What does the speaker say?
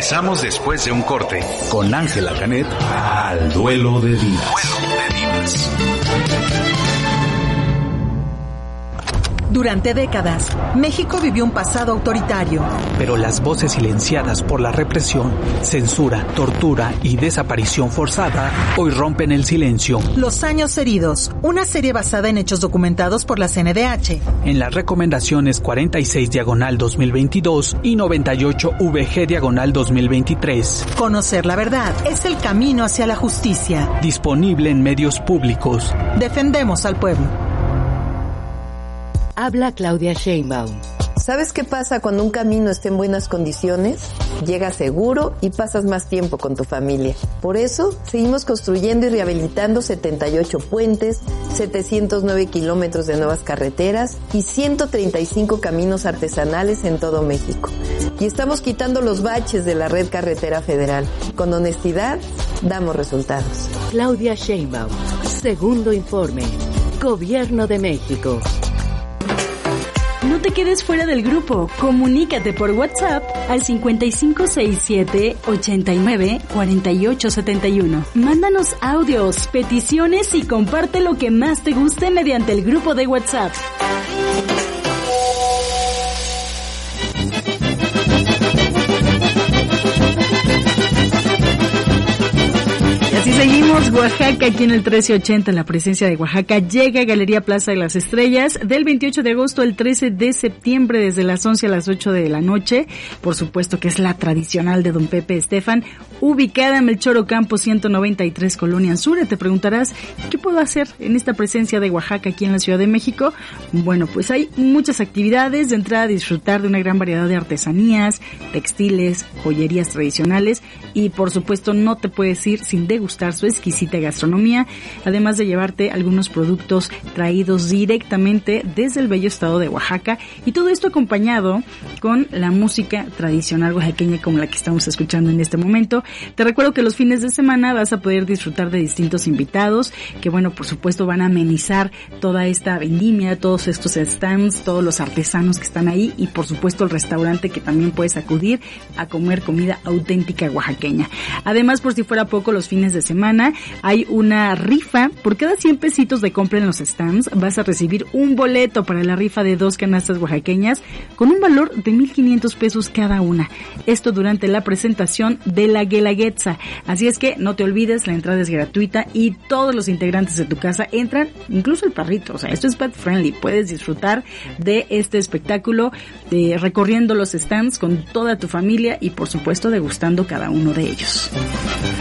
Regresamos después de un corte con Ángela Canet al Duelo de Divas. Durante décadas, México vivió un pasado autoritario. Pero las voces silenciadas por la represión, censura, tortura y desaparición forzada hoy rompen el silencio. Los años heridos, una serie basada en hechos documentados por la CNDH. En las recomendaciones 46/2022 y 98/VG/2023. Conocer la verdad es el camino hacia la justicia. Disponible en medios públicos. Defendemos al pueblo. Habla Claudia Sheinbaum. ¿Sabes qué pasa cuando un camino está en buenas condiciones? Llegas seguro y pasas más tiempo con tu familia. Por eso, seguimos construyendo y rehabilitando 78 puentes, 709 kilómetros de nuevas carreteras y 135 caminos artesanales en todo México. Y estamos quitando los baches de la red carretera federal. Con honestidad, damos resultados. Claudia Sheinbaum. Segundo informe. Gobierno de México. No te quedes fuera del grupo. Comunícate por WhatsApp al 5567-894871. Mándanos audios, peticiones y comparte lo que más te guste mediante el grupo de WhatsApp. Así seguimos, Oaxaca, aquí en el 1380, la presencia de Oaxaca llega a Galería Plaza de las Estrellas del 28 de agosto al 13 de septiembre desde las 11 a las 8 de la noche. Por supuesto que es la tradicional de Don Pepe Estefan, ubicada en Melchor Ocampo 193, Colonia Anzure. Te preguntarás, ¿qué puedo hacer en esta presencia de Oaxaca aquí en la Ciudad de México? Bueno, pues hay muchas actividades. De entrada, disfrutar de una gran variedad de artesanías, textiles, joyerías tradicionales y por supuesto no te puedes ir sin degustar su exquisita gastronomía, además de llevarte algunos productos traídos directamente desde el bello estado de Oaxaca, y todo esto acompañado con la música tradicional oaxaqueña como la que estamos escuchando en este momento. Te recuerdo que los fines de semana vas a poder disfrutar de distintos invitados que, bueno, por supuesto van a amenizar toda esta vendimia, todos estos stands, todos los artesanos que están ahí y por supuesto el restaurante que también puedes acudir a comer comida auténtica oaxaqueña. Además, por si fuera poco, los fines de semana hay una rifa. Por cada 100 pesitos de compra en los stands vas a recibir un boleto para la rifa de 2 canastas oaxaqueñas con un valor de 1,500 pesos cada una. Esto durante la presentación de la Guelaguetza. Así es que no te olvides, la entrada es gratuita y todos los integrantes de tu casa entran, incluso el perrito. O sea, esto es pet friendly. Puedes disfrutar de este espectáculo recorriendo los stands con toda tu familia y por supuesto degustando cada uno de ellos.